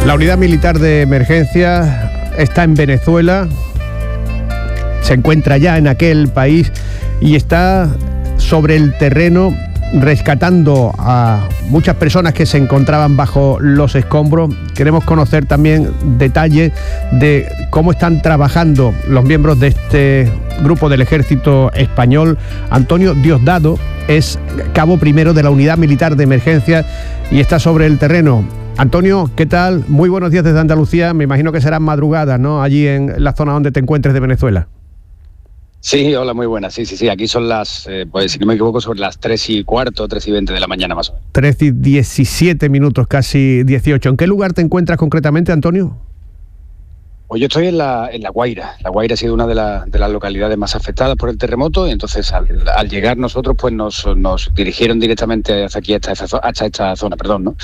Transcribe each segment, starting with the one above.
La unidad militar de emergencia está en Venezuela, se encuentra ya en aquel país y está sobre el terreno rescatando a muchas personas que se encontraban bajo los escombros. Queremos conocer también detalles de cómo están trabajando los miembros de este grupo del Ejército Español. Antonio Diosdado es cabo primero de la unidad militar de emergencia y está sobre el terreno. Antonio, ¿qué tal? Muy buenos días desde Andalucía. Me imagino que serán madrugadas, ¿no?, allí en la zona donde te encuentres de Venezuela. Sí, hola, muy buenas. Sí. Aquí son las, pues si no me equivoco, sobre las 3:15, 3:20 de la mañana más o menos. 3:17 minutos, casi 18. ¿En qué lugar te encuentras concretamente, Antonio? Pues yo estoy en La Guaira. La Guaira ha sido una de las localidades más afectadas por el terremoto y entonces al llegar nosotros pues nos dirigieron directamente hasta aquí, hasta esta zona, perdón, ¿no?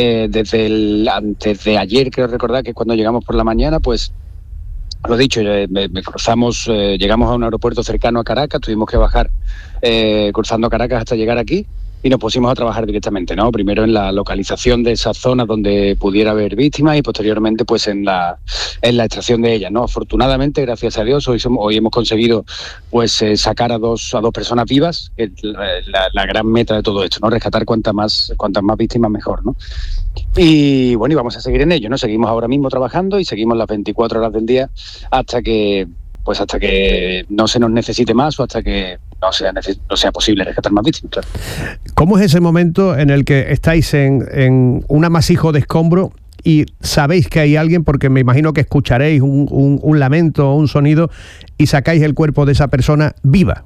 Antes de ayer, creo recordar que cuando llegamos por la mañana, pues lo dicho, llegamos a un aeropuerto cercano a Caracas, tuvimos que bajar cruzando Caracas hasta llegar aquí y nos pusimos a trabajar directamente, ¿no? Primero en la localización de esas zonas donde pudiera haber víctimas y posteriormente pues en la extracción de ellas, ¿no? Afortunadamente, gracias a Dios, hoy hemos conseguido pues sacar a dos personas vivas, que es la gran meta de todo esto, ¿no? Rescatar cuantas más víctimas mejor, ¿no? Y bueno, y vamos a seguir en ello, ¿no? Seguimos ahora mismo trabajando y seguimos las 24 horas del día hasta que no se nos necesite más o hasta que no sea posible rescatar más víctimas, claro. ¿Cómo es ese momento en el que estáis en un amasijo de escombro y sabéis que hay alguien, porque me imagino que escucharéis un lamento o un sonido y sacáis el cuerpo de esa persona viva?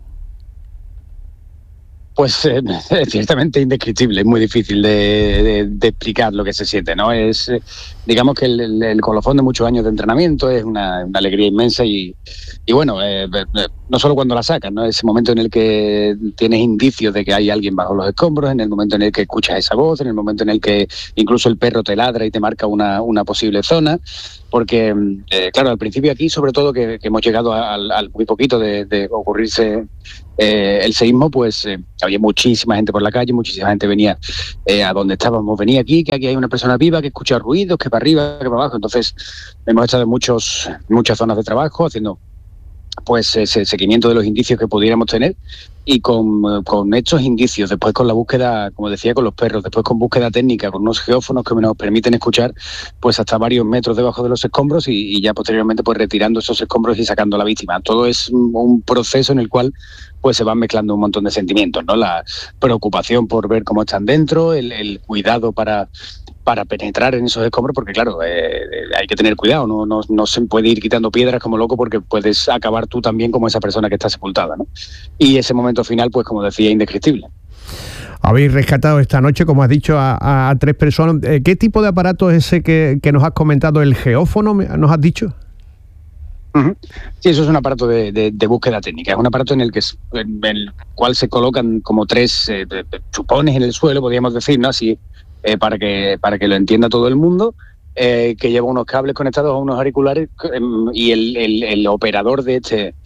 Pues es ciertamente indescriptible, es muy difícil de explicar lo que se siente, ¿no? Es, digamos que el colofón de muchos años de entrenamiento, es una alegría inmensa y bueno, no solo cuando la sacas, ¿no? Ese momento en el que tienes indicios de que hay alguien bajo los escombros, en el momento en el que escuchas esa voz, en el momento en el que incluso el perro te ladra y te marca una posible zona, porque, claro, al principio aquí, sobre todo que hemos llegado al muy poquito de ocurrirse el seísmo, pues había muchísima gente por la calle, muchísima gente venía a donde estábamos, venía aquí, que aquí hay una persona viva que escucha ruidos, que para arriba, que para abajo. Entonces hemos estado en muchas zonas de trabajo haciendo pues ese seguimiento de los indicios que pudiéramos tener y con estos indicios, después con la búsqueda, como decía, con los perros, después con búsqueda técnica, con unos geófonos que nos permiten escuchar pues hasta varios metros debajo de los escombros y ya posteriormente pues retirando esos escombros y sacando a la víctima. Todo es un proceso en el cual pues se van mezclando un montón de sentimientos, ¿no? La preocupación por ver cómo están dentro, el cuidado para penetrar en esos escombros, porque claro, hay que tener cuidado, no se puede ir quitando piedras como loco porque puedes acabar tú también como esa persona que está sepultada, ¿no? Y ese momento final, pues como decía, indescriptible. Habéis rescatado esta noche, como has dicho, a 3 personas. ¿Qué tipo de aparato es ese que nos has comentado? ¿El geófono, nos has dicho? Uh-huh. Sí, eso es un aparato de búsqueda técnica. Es un aparato en el cual se colocan como 3 chupones en el suelo, podríamos decir, ¿no? Así, para que lo entienda todo el mundo, que lleva unos cables conectados a unos auriculares y el operador de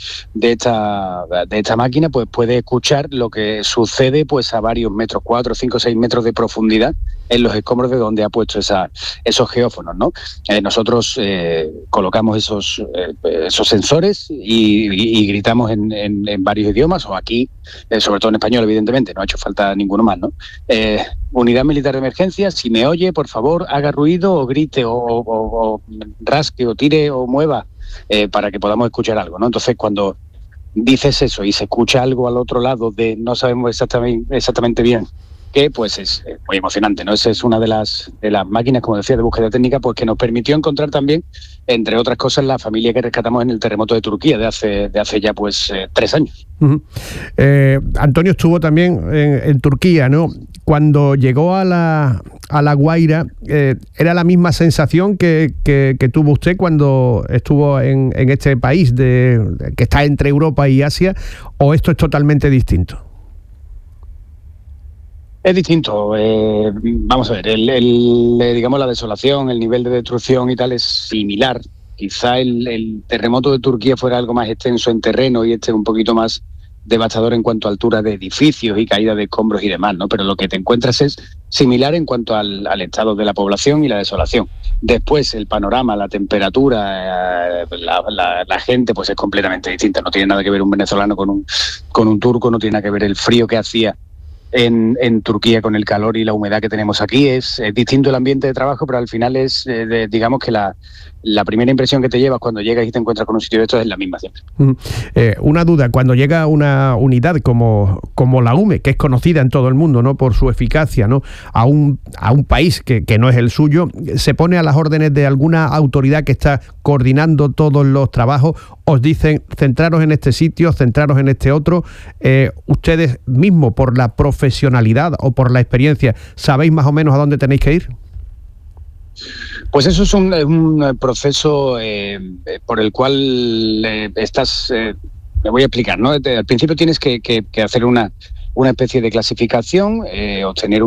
esta máquina pues puede escuchar lo que sucede pues a varios metros, 4, 5, 6 metros de profundidad en los escombros de donde ha puesto esos geófonos, ¿no? Nosotros colocamos esos sensores y gritamos en varios idiomas, o aquí, sobre todo en español, evidentemente, no ha hecho falta ninguno más, ¿no? Unidad militar de emergencia, si me oye, por favor, haga ruido o grite o rasque o tire o mueva para que podamos escuchar algo, ¿no? Entonces, cuando dices eso y se escucha algo al otro lado de no sabemos exactamente bien qué, pues es muy emocionante, ¿no? Esa es una de las máquinas, como decía, de búsqueda técnica, pues que nos permitió encontrar también, entre otras cosas, la familia que rescatamos en el terremoto de Turquía de hace ya pues 3 años. Uh-huh. Antonio estuvo también en Turquía, ¿no? Cuando llegó a La Guaira, ¿era la misma sensación que tuvo usted cuando estuvo en este país que está entre Europa y Asia, o esto es totalmente distinto? Es distinto. Vamos a ver, digamos la desolación, el nivel de destrucción y tal es similar. Quizá el terremoto de Turquía fuera algo más extenso en terreno y un poquito más devastador en cuanto a altura de edificios y caída de escombros y demás, ¿no? Pero lo que te encuentras es similar en cuanto al estado de la población y la desolación. Después el panorama, la temperatura, la gente pues es completamente distinta. No tiene nada que ver un venezolano con un turco, no tiene nada que ver el frío que hacía en Turquía con el calor y la humedad que tenemos aquí. Es distinto el ambiente de trabajo, pero al final es, digamos que la primera impresión que te llevas cuando llegas y te encuentras con un sitio de estos es la misma siempre. Una duda, cuando llega una unidad como la UME, que es conocida en todo el mundo, ¿no?, por su eficacia, ¿no?, a un país que no es el suyo, ¿se pone a las órdenes de alguna autoridad que está coordinando todos los trabajos? ¿Os dicen centraros en este sitio, centraros en este otro? ¿Ustedes mismos, por la profesionalidad o por la experiencia, sabéis más o menos a dónde tenéis que ir? Pues eso es un proceso por el cual estás... me voy a explicar, ¿no? Al principio tienes que hacer una especie de clasificación, obtener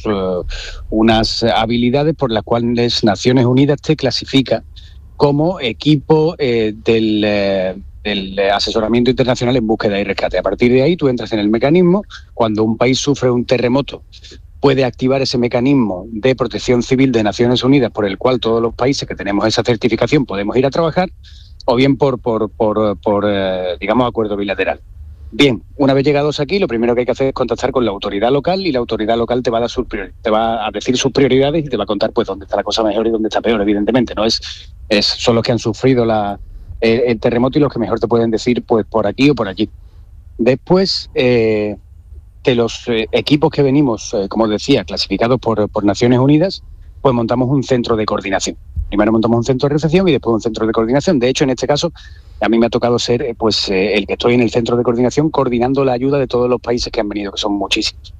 unas habilidades por las cuales Naciones Unidas te clasifica como equipo del asesoramiento internacional en búsqueda y rescate. A partir de ahí tú entras en el mecanismo. Cuando un país sufre un terremoto, puede activar ese mecanismo de protección civil de Naciones Unidas, por el cual todos los países que tenemos esa certificación podemos ir a trabajar, o bien por digamos, acuerdo bilateral. Bien, una vez llegados aquí, lo primero que hay que hacer es contactar con la autoridad local, y la autoridad local te va a decir sus prioridades y te va a contar pues dónde está la cosa mejor y dónde está peor, evidentemente. No son los que han sufrido el terremoto y los que mejor te pueden decir pues por aquí o por allí. Después de los equipos que venimos, como decía, clasificados por Naciones Unidas, pues montamos un centro de coordinación. Primero montamos un centro de recepción y después un centro de coordinación. De hecho, en este caso, a mí me ha tocado ser el que estoy en el centro de coordinación coordinando la ayuda de todos los países que han venido, que son muchísimos.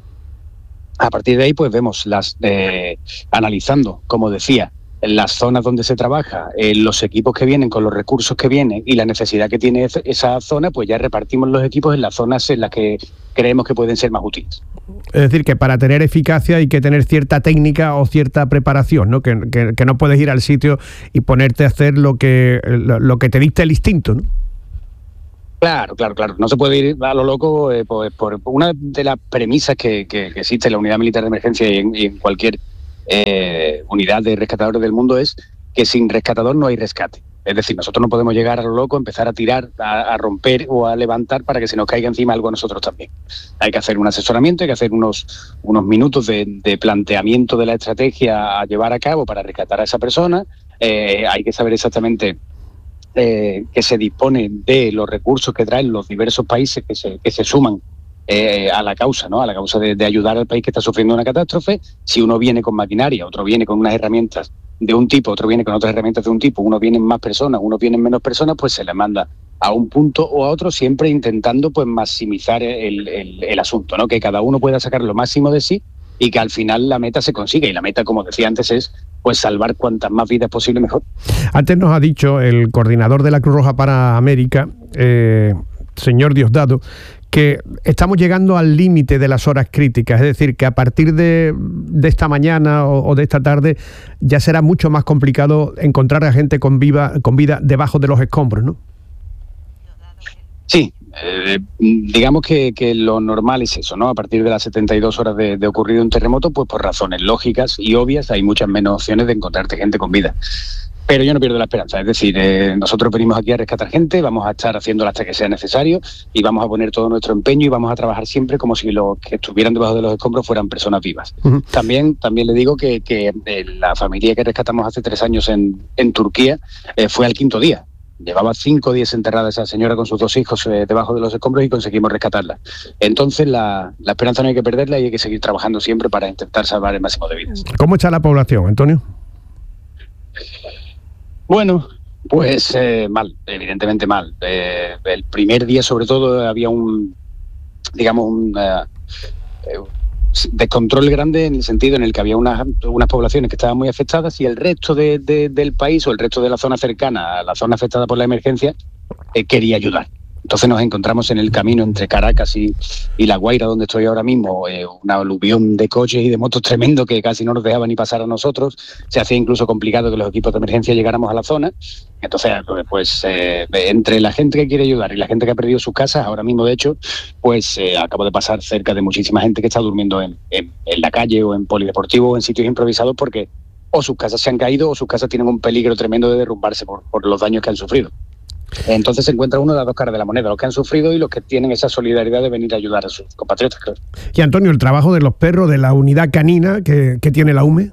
A partir de ahí, pues vemos analizando, como decía, las zonas donde se trabaja, los equipos que vienen con los recursos que vienen y la necesidad que tiene esa zona, pues ya repartimos los equipos en las zonas en las que creemos que pueden ser más útiles. Es decir, que para tener eficacia hay que tener cierta técnica o cierta preparación, ¿no? Que no puedes ir al sitio y ponerte a hacer lo que te dicta el instinto, ¿no? Claro. No se puede ir a lo loco por una de las premisas que existe en la unidad militar de emergencia y en cualquier unidad de rescatadores del mundo, es que sin rescatador no hay rescate. Es decir, nosotros no podemos llegar a lo loco, empezar a tirar, a romper o a levantar para que se nos caiga encima algo a nosotros también. Hay que hacer un asesoramiento, hay que hacer unos minutos de planteamiento de la estrategia a llevar a cabo para rescatar a esa persona. Hay que saber exactamente que se dispone de los recursos que traen los diversos países que se suman a la causa, ¿no? A la causa de ayudar al país que está sufriendo una catástrofe. Si uno viene con maquinaria, otro viene con unas herramientas de un tipo, otro viene con otras herramientas de un tipo, uno vienen más personas, uno vienen menos personas, pues se le manda a un punto o a otro, siempre intentando pues maximizar el asunto, ¿no? Que cada uno pueda sacar lo máximo de sí y que al final la meta se consiga. Y la meta, como decía antes, es pues salvar cuantas más vidas posible mejor. Antes nos ha dicho el coordinador de la Cruz Roja para América, señor Diosdado, que estamos llegando al límite de las horas críticas, es decir, que a partir de esta mañana o de esta tarde ya será mucho más complicado encontrar a gente con vida debajo de los escombros, ¿no? Sí, digamos que lo normal es eso, ¿no? A partir de las 72 horas de ocurrido un terremoto, pues por razones lógicas y obvias hay muchas menos opciones de encontrarte gente con vida. Pero yo no pierdo la esperanza, es decir, nosotros venimos aquí a rescatar gente, vamos a estar haciéndolo hasta que sea necesario y vamos a poner todo nuestro empeño y vamos a trabajar siempre como si los que estuvieran debajo de los escombros fueran personas vivas. Uh-huh. También le digo que la familia que rescatamos hace 3 años en Turquía fue al 5.º día. Llevaba 5 días enterrada esa señora con sus 2 hijos debajo de los escombros y conseguimos rescatarla. Entonces la esperanza no hay que perderla y hay que seguir trabajando siempre para intentar salvar el máximo de vidas. ¿Cómo está la población, Antonio? Bueno, pues mal, evidentemente mal. El primer día, sobre todo, había un descontrol grande en el sentido en el que había unas poblaciones que estaban muy afectadas y el resto del país o el resto de la zona cercana a la zona afectada por la emergencia quería ayudar. Entonces nos encontramos en el camino entre Caracas y La Guaira, donde estoy ahora mismo, una aluvión de coches y de motos tremendo que casi no nos dejaba ni pasar a nosotros. Se hacía incluso complicado que los equipos de emergencia llegáramos a la zona. Entonces, pues entre la gente que quiere ayudar y la gente que ha perdido sus casas, ahora mismo de hecho, pues acabo de pasar cerca de muchísima gente que está durmiendo en la calle o en polideportivo o en sitios improvisados porque o sus casas se han caído o sus casas tienen un peligro tremendo de derrumbarse por los daños que han sufrido. Entonces se encuentra uno de las dos caras de la moneda, los que han sufrido y los que tienen esa solidaridad de venir a ayudar a sus compatriotas, claro. Y Antonio, el trabajo de los perros de la unidad canina que tiene la UME.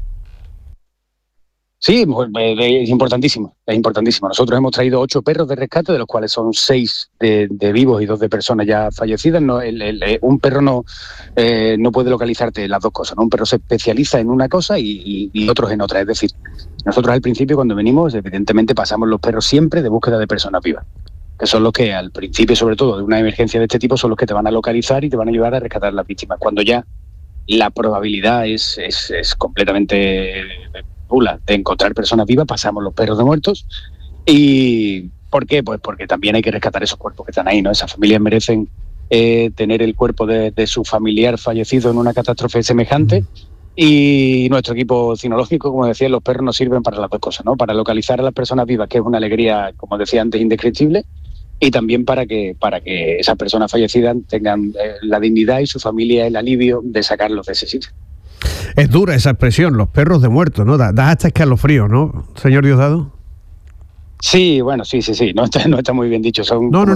Sí, es importantísimo, es importantísimo. Nosotros hemos traído 8 perros de rescate, de los cuales son 6 de vivos y 2 de personas ya fallecidas. No, un perro no puede localizarte las dos cosas, ¿no? Un perro se especializa en una cosa y otros en otra. Es decir, nosotros al principio cuando venimos, evidentemente pasamos los perros siempre de búsqueda de personas vivas, que son los que al principio, sobre todo de una emergencia de este tipo, son los que te van a localizar y te van a ayudar a rescatar a las víctimas. Cuando ya la probabilidad es completamente nula de encontrar personas vivas, pasamos los perros de muertos. ¿Y por qué? Pues porque también hay que rescatar esos cuerpos que están ahí, ¿no? Esas familias merecen tener el cuerpo de su familiar fallecido en una catástrofe semejante. Y nuestro equipo cinológico, como decía, los perros nos sirven para las dos cosas, ¿no? Para localizar a las personas vivas, que es una alegría, como decía antes, indescriptible, y también para que esas personas fallecidas tengan la dignidad y su familia el alivio de sacarlos de ese sitio. Es dura esa expresión, los perros de muertos, ¿no? Da hasta escalofrío, ¿no, señor Diosdado? Sí, bueno, sí. No está muy bien dicho. Son, no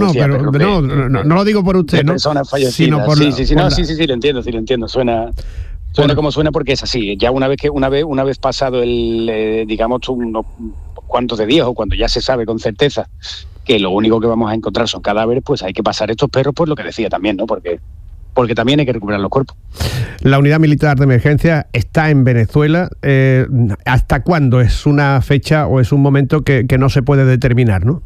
lo digo por usted, ¿no? Personas fallecidas. Sino por sí, lo entiendo. Suena como suena porque es así. Ya una vez pasado digamos, unos cuantos de días o cuando ya se sabe con certeza que lo único que vamos a encontrar son cadáveres, pues hay que pasar estos perros por lo que decía también, ¿no? Porque también hay que recuperar los cuerpos. La unidad militar de emergencia está en Venezuela. ¿Hasta cuándo? ¿Es una fecha o es un momento que no se puede determinar, no?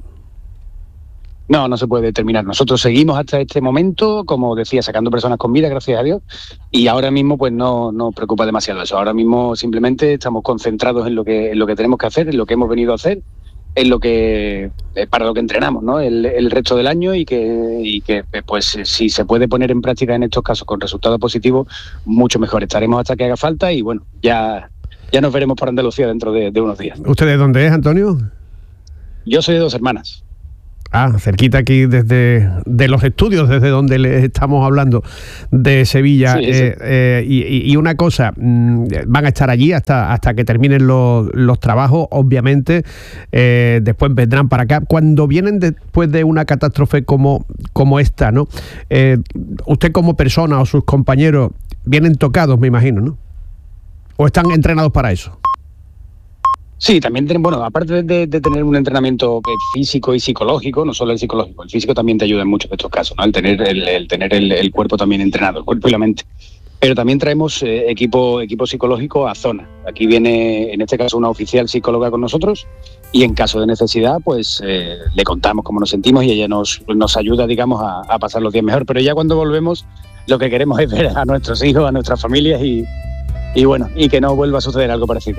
No se puede determinar. Nosotros seguimos hasta este momento, como decía, sacando personas con vida, gracias a Dios, y ahora mismo pues no nos preocupa demasiado eso. Ahora mismo simplemente estamos concentrados en lo que tenemos que hacer, en lo que hemos venido a hacer, en lo que para lo que entrenamos, ¿no? El resto del año y que pues si se puede poner en práctica en estos casos con resultados positivos, mucho mejor. Estaremos hasta que haga falta y bueno, ya nos veremos por Andalucía dentro de unos días. ¿Usted de dónde es, Antonio? Yo soy de Dos Hermanas. Cerquita aquí de los estudios desde donde le estamos hablando de Sevilla. Sí. Y una cosa, van a estar allí hasta que terminen los trabajos, obviamente, después vendrán para acá. Cuando vienen después de una catástrofe como esta, ¿no? Usted como persona o sus compañeros vienen tocados, me imagino, ¿no? ¿O están entrenados para eso? Sí, también, bueno, aparte de tener un entrenamiento físico y psicológico, no solo el psicológico, el físico también te ayuda en muchos de estos casos, ¿no? El tener el cuerpo también entrenado, el cuerpo y la mente. Pero también traemos equipo psicológico a zona. Aquí viene, en este caso, una oficial psicóloga con nosotros y en caso de necesidad, pues le contamos cómo nos sentimos y ella nos ayuda, digamos, a pasar los días mejor. Pero ya cuando volvemos, lo que queremos es ver a nuestros hijos, a nuestras familias y bueno, y que no vuelva a suceder algo parecido.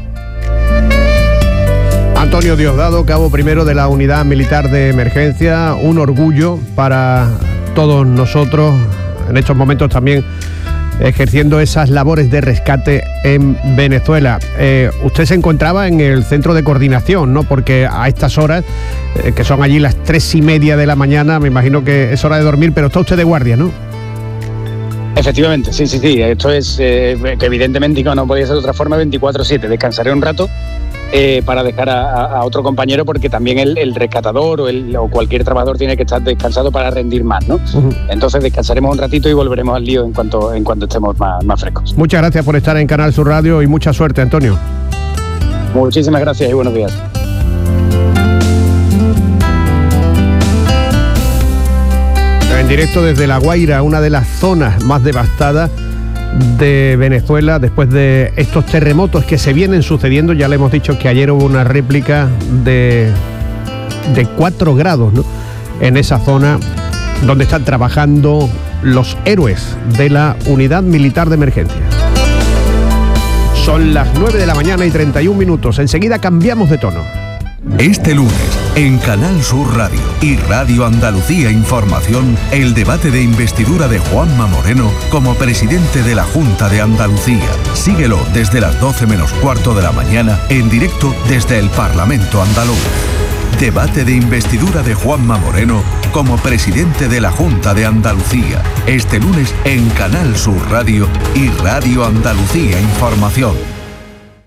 Antonio Diosdado, cabo primero de la Unidad Militar de Emergencia, un orgullo para todos nosotros en estos momentos también ejerciendo esas labores de rescate en Venezuela. Usted se encontraba en el centro de coordinación, ¿no? Porque a estas horas, que son allí las 3:30 de la mañana, me imagino que es hora de dormir, pero está usted de guardia, ¿no? Efectivamente, sí. Esto es que evidentemente no podía ser de otra forma, 24/7. Descansaré un rato para dejar a otro compañero porque también el rescatador o cualquier trabajador tiene que estar descansado para rendir más, ¿no? Uh-huh. Entonces descansaremos un ratito y volveremos al lío en cuanto estemos más frescos. Muchas gracias por estar en Canal Sur Radio y mucha suerte, Antonio. Muchísimas gracias y buenos días. En directo desde La Guaira, una de las zonas más devastadas de Venezuela después de estos terremotos que se vienen sucediendo. Ya le hemos dicho que ayer hubo una réplica de 4 grados, ¿no? En esa zona donde están trabajando los héroes de la Unidad Militar de Emergencia. Son las 9 de la mañana y 31 minutos. Enseguida cambiamos de tono. Este lunes En Canal Sur Radio y Radio Andalucía Información, el debate de investidura de Juanma Moreno como presidente de la Junta de Andalucía. Síguelo desde las 12 menos cuarto de la mañana, en directo desde el Parlamento andaluz. Debate de investidura de Juanma Moreno como presidente de la Junta de Andalucía. Este lunes en Canal Sur Radio y Radio Andalucía Información.